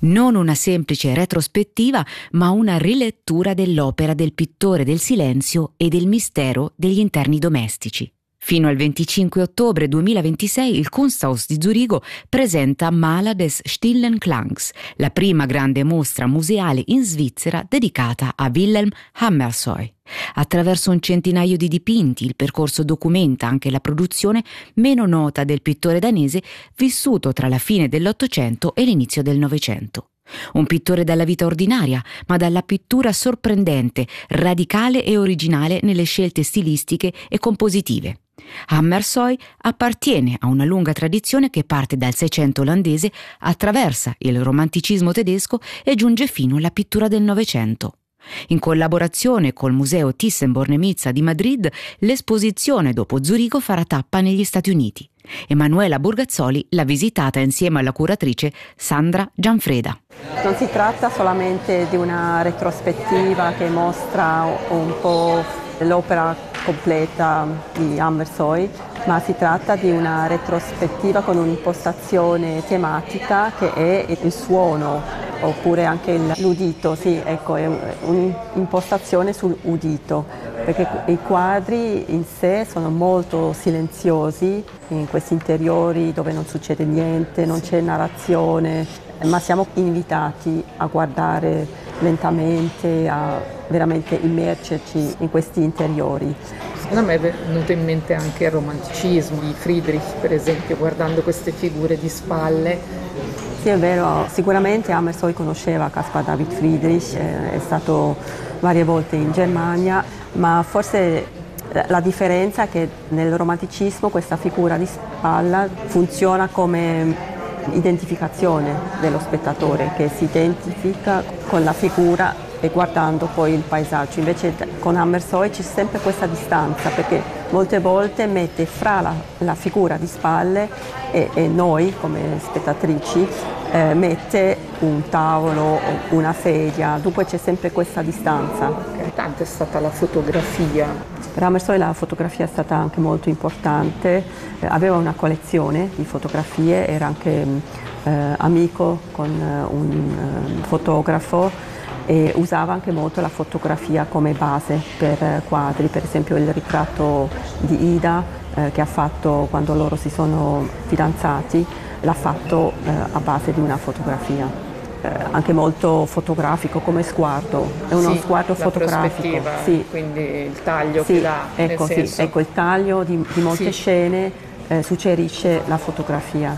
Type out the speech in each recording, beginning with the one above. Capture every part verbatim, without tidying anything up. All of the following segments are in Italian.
Non una semplice retrospettiva, ma una rilettura dell'opera del pittore del silenzio e del mistero degli interni domestici. Fino al venticinque ottobre duemilaventisei il Kunsthaus di Zurigo presenta Maler des stillen Klangs, la prima grande mostra museale in Svizzera dedicata a Wilhelm Hammershøi. Attraverso un centinaio di dipinti il percorso documenta anche la produzione meno nota del pittore danese vissuto tra la fine dell'Ottocento e l'inizio del Novecento. Un pittore dalla vita ordinaria, ma dalla pittura sorprendente, radicale e originale nelle scelte stilistiche e compositive. Hammershøi appartiene a una lunga tradizione che parte dal Seicento olandese, attraversa il romanticismo tedesco e giunge fino alla pittura del Novecento. In collaborazione col Museo Thyssen-Bornemisza di Madrid, l'esposizione dopo Zurigo farà tappa negli Stati Uniti. Emanuela Burgazzoli l'ha visitata insieme alla curatrice Sandra Gianfreda. Non si tratta solamente di una retrospettiva che mostra un po' l'opera completa di Hammershøi, ma si tratta di una retrospettiva con un'impostazione tematica che è il suono, oppure anche l'udito, sì, ecco, è un'impostazione sull'udito, perché i quadri in sé sono molto silenziosi, in questi interiori dove non succede niente, non c'è narrazione, ma siamo invitati a guardare lentamente, a veramente immergerci in questi interiori. Secondo me è venuto in mente anche il romanticismo di Friedrich, per esempio, guardando queste figure di spalle. Sì, è vero, sicuramente Hammershøi conosceva Caspar David Friedrich, è stato varie volte in Germania, ma forse la differenza è che nel romanticismo questa figura di spalla funziona come identificazione dello spettatore, che si identifica con la figura e guardando poi il paesaggio. Invece con Hammershøi c'è sempre questa distanza, perché molte volte mette fra la, la figura di spalle e, e noi come spettatrici eh, mette un tavolo o una sedia, dunque c'è sempre questa distanza. Importante è stata la fotografia. Per Hammershøi la fotografia è stata anche molto importante, eh, aveva una collezione di fotografie, era anche eh, amico con eh, un eh, fotografo e usava anche molto la fotografia come base per quadri, per esempio il ritratto di Ida eh, che ha fatto quando loro si sono fidanzati, l'ha fatto eh, a base di una fotografia. Eh, anche molto fotografico come sguardo, è uno sì, sguardo fotografico. Sì. Quindi il taglio sì, che dà, ecco, nel sì, senso... ecco il taglio di, di molte sì. scene eh, suggerisce la fotografia.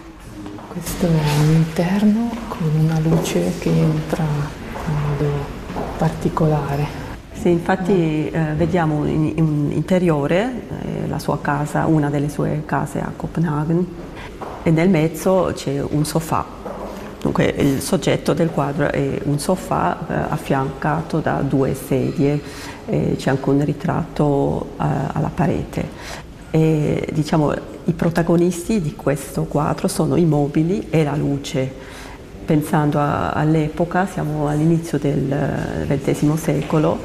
Questo è un interno con una luce che entra in modo particolare. Sì, infatti eh, vediamo in, in interiore eh, la sua casa, una delle sue case a Copenaghen, e nel mezzo c'è un sofà. Dunque il soggetto del quadro è un sofà eh, affiancato da due sedie, eh, c'è anche un ritratto eh, alla parete. E, diciamo, i protagonisti di questo quadro sono i mobili e la luce. Pensando a, all'epoca, siamo all'inizio del ventesimo secolo,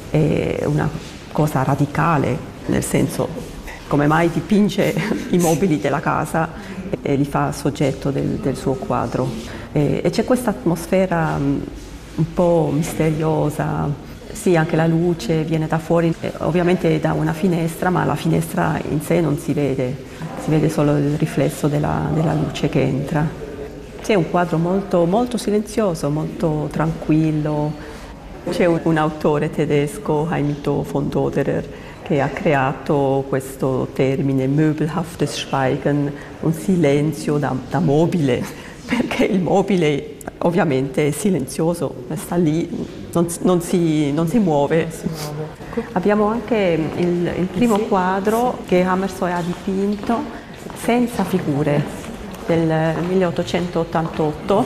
è una cosa radicale, nel senso come mai dipinge i mobili della casa e li fa soggetto del, del suo quadro. E, e c'è questa atmosfera un po' misteriosa, sì, anche la luce viene da fuori, ovviamente da una finestra, ma la finestra in sé non si vede, si vede solo il riflesso della, della luce che entra. Sì, è un quadro molto, molto silenzioso, molto tranquillo. C'è un, un autore tedesco, Heimito von Doderer, che ha creato questo termine möbelhaftes Schweigen, un silenzio da, da mobile, perché il mobile ovviamente è silenzioso, sta lì, non, non, si, non si muove. Si muove. Abbiamo anche il, il primo sì, quadro sì. che Hammershøi ha dipinto senza figure, del milleottocentottantotto,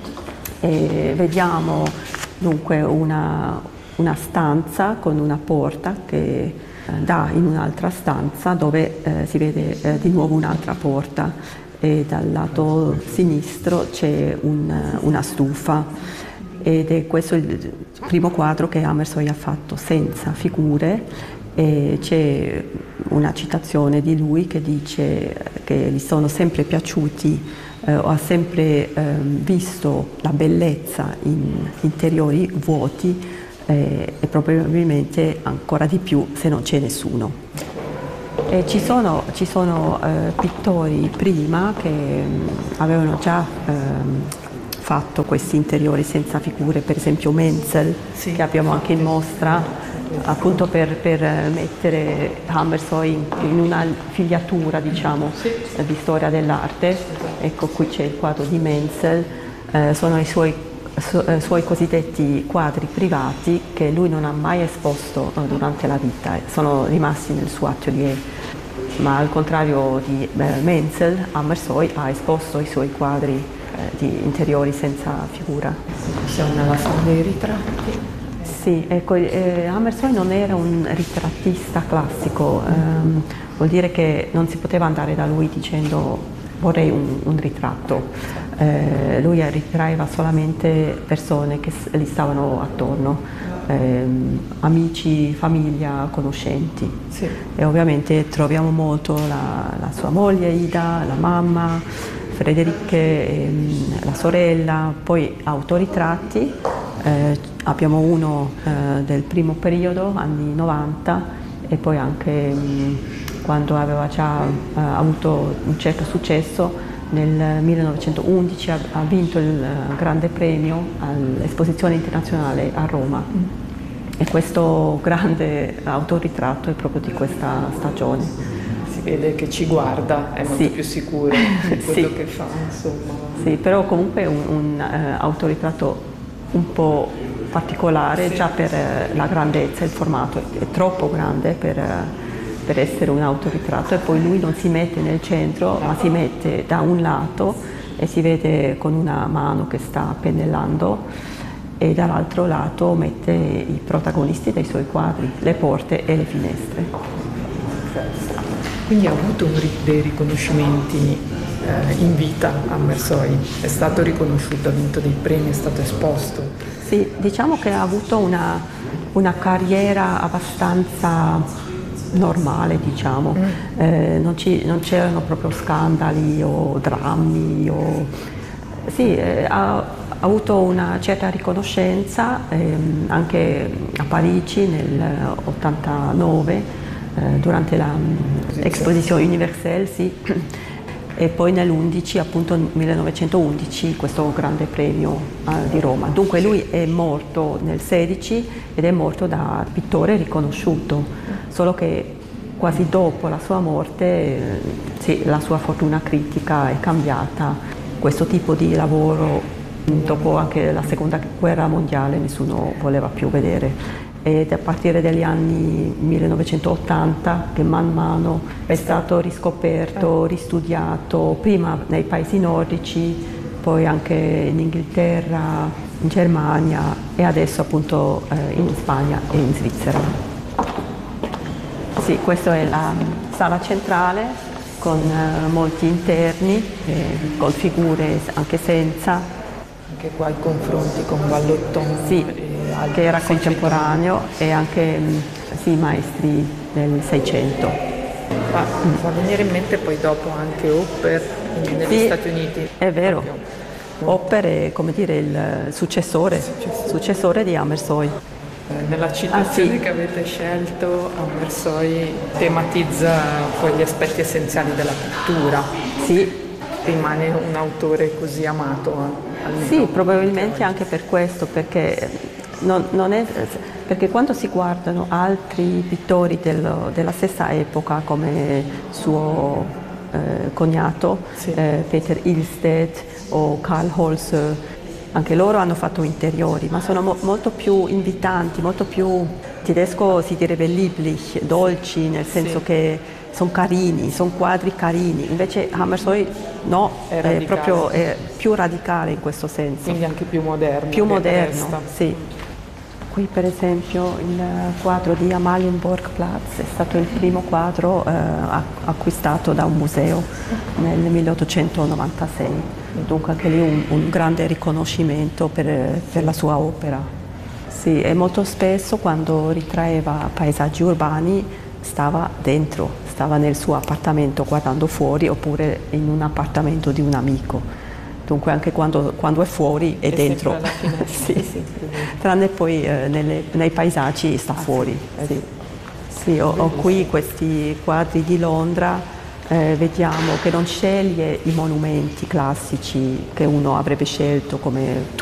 e vediamo dunque una, una stanza con una porta che eh, dà in un'altra stanza dove eh, si vede eh, di nuovo un'altra porta, e dal lato sinistro c'è un, una stufa, ed è questo il primo quadro che Hammershøi ha fatto senza figure. E c'è una citazione di lui che dice che gli sono sempre piaciuti eh, ha sempre eh, visto la bellezza in interiori vuoti eh, e probabilmente ancora di più se non c'è nessuno. E ci sono, ci sono eh, pittori prima che mh, avevano già ehm, fatto questi interiori senza figure, per esempio Menzel, sì, che abbiamo anche in mostra, appunto per, per mettere Hammershøi in, in una figliatura, diciamo, sì, di storia dell'arte. Ecco, qui c'è il quadro di Menzel, eh, sono i suoi, su, eh, suoi cosiddetti quadri privati che lui non ha mai esposto eh, durante la vita, sono rimasti nel suo atelier. Ma al contrario di eh, Menzel, Hammershøi ha esposto i suoi quadri eh, di interiori senza figura. Siamo nella sala dei ritratti. Sì, ecco, eh, Hammershøi non era un ritrattista classico, ehm, vuol dire che non si poteva andare da lui dicendo vorrei un, un ritratto. Eh, lui ritraeva solamente persone che gli stavano attorno, ehm, amici, famiglia, conoscenti. Sì. E ovviamente troviamo molto la, la sua moglie Ida, la mamma, Fredericke, ehm, la sorella, poi autoritratti. Eh, abbiamo uno eh, del primo periodo, anni novanta, e poi anche mh, quando aveva già eh, avuto un certo successo, nel millenovecentoundici ha, ha vinto il uh, grande premio all'Esposizione Internazionale a Roma. Mm. E questo grande autoritratto è proprio di questa stagione. Si vede che ci guarda, è molto sì. più sicuro di quello sì. che fa, insomma. Sì, però comunque è un, un uh, autoritratto un po' particolare, sì, già per uh, la grandezza, il formato è, è troppo grande per, uh, per essere un autoritratto, e poi lui non si mette nel centro, ma si mette da un lato e si vede con una mano che sta pennellando, e dall'altro lato mette i protagonisti dei suoi quadri, le porte e le finestre. Quindi ha avuto dei riconoscimenti eh, in vita Hammershøi, è stato riconosciuto, ha vinto dei premi, è stato esposto. Sì, diciamo che ha avuto una, una carriera abbastanza normale, diciamo, mm. eh, non, ci, non c'erano proprio scandali o drammi, o... sì, eh, ha, ha avuto una certa riconoscenza ehm, anche a Parigi nel ottantanove, eh, durante l'Exposition Universelle, sì. E poi nell'undici, appunto millenovecentoundici, questo grande premio uh, di Roma. Dunque lui è morto nel sedici ed è morto da pittore riconosciuto, solo che quasi dopo la sua morte eh, sì, la sua fortuna critica è cambiata. Questo tipo di lavoro, dopo anche la seconda guerra mondiale, nessuno voleva più vedere. Ed a partire dagli anni millenovecentottanta che man mano è stato riscoperto, ristudiato, prima nei paesi nordici, poi anche in Inghilterra, in Germania e adesso appunto eh, in Spagna e in Svizzera. Sì, questa è la sala centrale con eh, molti interni, eh, con figure anche senza. Anche qua i confronti con Vallotton. Sì. Che era contemporaneo, e anche sì, maestri del Seicento. Fa, mm. fa venire in mente poi dopo anche Hopper negli sì, Stati Uniti. È vero, Hopper è, come dire, il successore, successore. successore di Hammershøi. Nella citazione ah, sì. che avete scelto, Hammershøi tematizza poi gli aspetti essenziali della pittura. Sì. Rimane un autore così amato? Almeno. Sì, probabilmente anche per questo, perché Non, non è, perché quando si guardano altri pittori del, della stessa epoca, come suo eh, cognato, sì. eh, Peter Ilstedt o Karl Holzer, anche loro hanno fatto interiori, ma sono mo- molto più invitanti, molto più, tedesco si direbbe lieblich, dolci, nel senso sì. che sono carini, sono quadri carini, invece Hammershøi no, è, è proprio è più radicale in questo senso. Quindi anche più moderno. Più moderno, sì. Qui per esempio il quadro di Amalienborgplatz è stato il primo quadro eh, acquistato da un museo nel milleottocentonovantasei, dunque anche lì un, un grande riconoscimento per, per la sua opera. Sì, e molto spesso quando ritraeva paesaggi urbani stava dentro, stava nel suo appartamento guardando fuori oppure in un appartamento di un amico. Dunque anche quando, quando è fuori è, è dentro, sì. Sì. Tranne poi eh, nelle, nei paesaggi sta ah, fuori. Sì. Sì. Sì, ho, ho qui questi quadri di Londra, eh, vediamo che non sceglie i monumenti classici che uno avrebbe scelto come